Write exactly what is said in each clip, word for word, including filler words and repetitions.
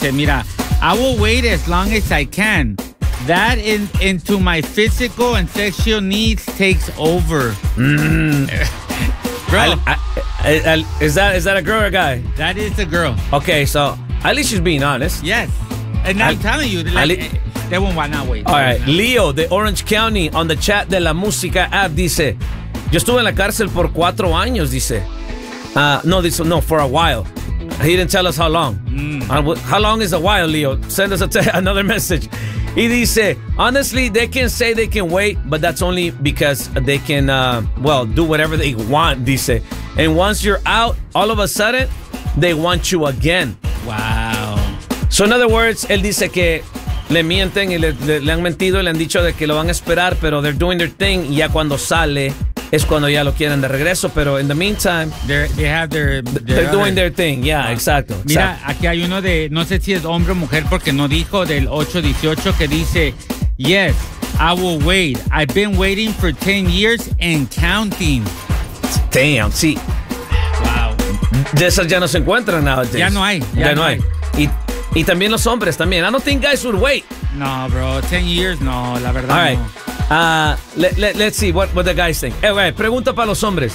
dice, mira, I will wait as long as I can. That in, into my physical and sexual needs takes over. Mm. Bro. I, I, I, I, is that is that a girl or a guy? That is a girl. Okay, so at least she's being honest. Yes. And I'm I, telling you, like, I, they won't want to wait. All right, Leo de Orange County on the chat de la música app dice, yo estuve en la cárcel por cuatro años, dice. Uh, no, this, no, for a while. He didn't tell us how long. Mm. Uh, how long is a while, Leo? Send us a te- another message. Y dice, honestly, they can say they can wait, but that's only because they can, uh, well, do whatever they want, dice. And once you're out, all of a sudden, they want you again. Wow. So in other words, él dice que le mienten y le, le, le han mentido y le han dicho de que lo van a esperar, pero they're doing their thing y ya cuando sale es cuando ya lo quieren de regreso, pero in the meantime, they're, they have their, their they're other, doing their thing. Yeah, uh, exacto. Mira, exacto. Aquí hay uno de, no sé si es hombre o mujer porque no dijo, del ocho dieciocho que dice, yes, I will wait. I've been waiting for ten years and counting. Damn, sí. Wow. De esas ya no se encuentran nowadays. Ya no hay. Ya, ya no hay. hay. Y, y también los hombres también. I don't think guys would wait. No, bro. ten years, no. La verdad, all right. no. Uh, let, let, let's see what, what the guys think. Eh, okay, pregunta para los hombres.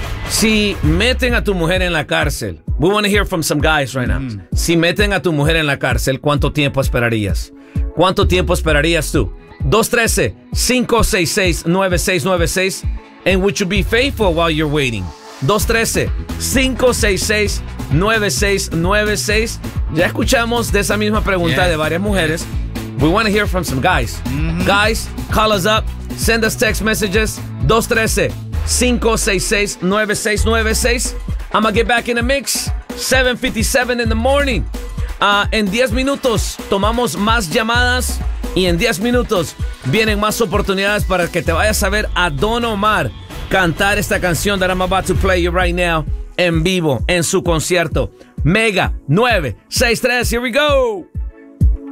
Si meten a tu mujer en la cárcel, we want to hear from some guys right now. Mm. Si meten a tu mujer en la cárcel, ¿cuánto tiempo esperarías? ¿Cuánto tiempo esperarías tú? dos uno tres, cinco seis seis, nueve seis nueve seis. And would you be faithful while you're waiting? dos uno tres, cinco seis seis, nueve seis nueve seis. Ya escuchamos de esa misma pregunta yeah. de varias mujeres. We want to hear from some guys. Mm-hmm. Guys, call us up. Send us text messages. dos uno tres, cinco seis seis, nueve seis nueve seis. I'm going to get back in the mix. seven fifty-seven in the morning. Uh, en diez minutos tomamos más llamadas. Y en diez minutos vienen más oportunidades para que te vayas a ver a Don Omar cantar esta canción that I'm about to play you right now en vivo en su concierto. Mega nueve seis tres. Here we go.